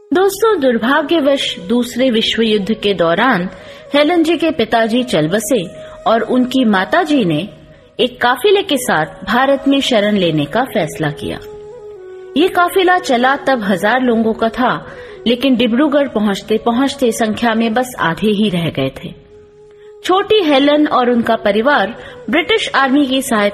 दोस्तों, दुर्भाग्यवश दूसरे विश्व युद्ध के दौरान हेलन जी के पिताजी चल बसे और उनकी माताजी ने एक काफिले के साथ भारत में शरण लेने का फैसला किया। ये काफिला चला तब 1000 लोगों का था, लेकिन डिब्रूगढ़ पहुंचते पहुंचते संख्या में बस आधे ही रह गए थे। छोटी हेलन और उनका परिवार ब्रिटिश आर्मी की सहायता